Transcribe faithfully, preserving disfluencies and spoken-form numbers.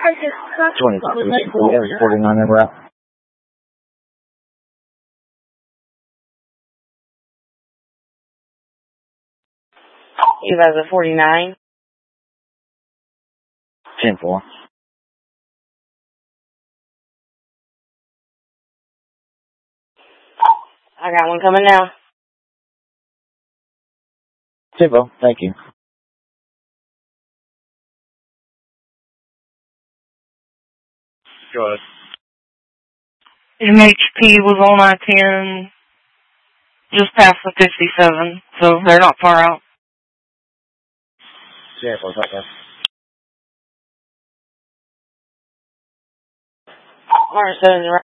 twenty-two, forty-nine number out. You guys are forty-nine. ten four. I got one coming now. ten four, thank you. Go ahead. M H P was on I ten, just past the fifty-seven, so they're not far out. ten four, okay. R seven